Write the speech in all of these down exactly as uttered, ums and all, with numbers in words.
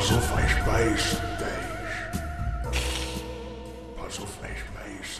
Pass auf, ich weiß dich. Pass auf, ich weiß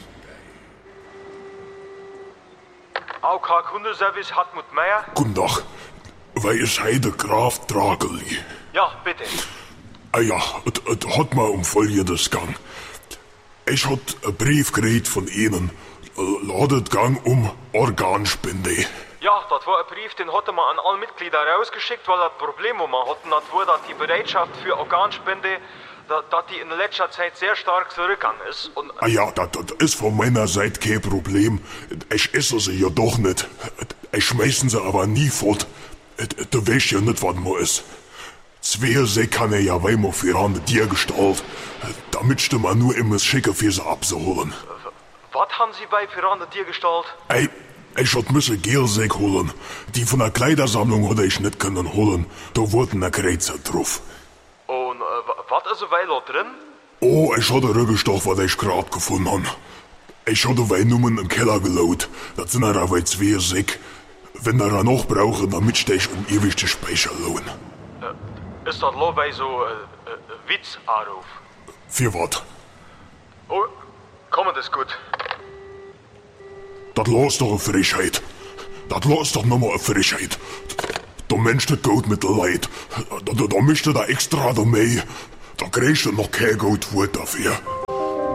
dich. A O K Kundenservice Hartmut Meier? Guten Tag. Wer ist heute Graf Drageli? Ja, bitte. Ah ja, es hat mal um Folgendes gegangen. Ich hat einen Brief gekriegt von Ihnen. Ladet gang um Organspende. Ja, das war ein Brief, den hatte man an alle Mitglieder rausgeschickt, weil das Problem, wo man hatten, das war, dass die Bereitschaft für Organspende, dass, dass die in letzter Zeit sehr stark zurückgegangen ist. Und Ah ja, das, das ist von meiner Seite kein Problem. Ich esse sie ja doch nicht. Ich schmeißen sie aber nie fort. Du weißt ja nicht, was man ist. Zwei Säcke kann er ja weimar für eine Tiergestalt. Damit du man nur immer schicken für sie abzuholen. Was haben Sie bei für eine Tiergestalt? Ey, ich hat müsse Gelsäck holen. Die von der Kleidersammlung hätte ich nicht können holen. Da wurden eine Kreuzer drauf. Und äh, was ist weil da drin? Oh, ich hatte Rückgestoch, was ich gerade gefunden habe. Ich hatte weil nur in den Keller gelaut. Das sind aber zwei Säcke. Wenn er noch brauchen, dann mitste ich einen ewigen Speicher lohnen. Äh, ist das lo bei so äh, äh, Witzanruf? Für was? Oh, komm, das ist gut. Das los doch eine Frechheit. Das los doch nochmal eine Frechheit. Der Mensch das Geld mit der Leid. Da, da, da mischt er da extra da mehr. Da kriegst du noch kein Geld dafür.